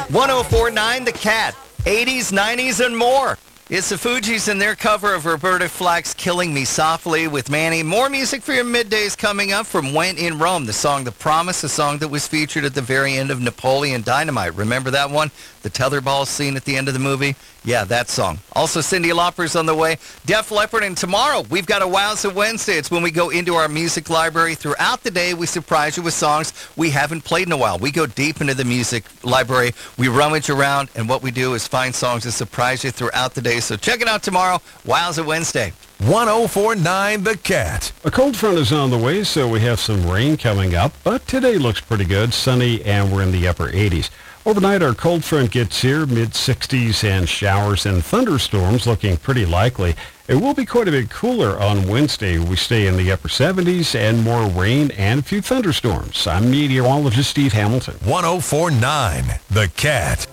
1049 The Cat, 80s, 90s, and more. It's the Fugees and their cover of Roberta Flack's Killing Me Softly with Manny. More music for your middays coming up from When in Rome, the song The Promise, a song that was featured at the very end of Napoleon Dynamite. Remember that one? The tetherball scene at the end of the movie? Yeah, that song. Also, Cyndi Lauper's on the way. Def Leppard, and tomorrow we've got a Wowza Wednesday. It's when we go into our music library. Throughout the day, we surprise you with songs we haven't played in a while. We go deep into the music library. We rummage around, and what we do is find songs that surprise you throughout the day. So check it out tomorrow, Wowza Wednesday. 1049 The Cat. A cold front is on the way, so we have some rain coming up, but today looks pretty good, sunny, and we're in the upper 80s. Overnight, our cold front gets here, mid-60s, and showers and thunderstorms looking pretty likely. It will be quite a bit cooler on Wednesday. We stay in the upper 70s and more rain and a few thunderstorms. I'm meteorologist Steve Hamilton. 1049 The Cat.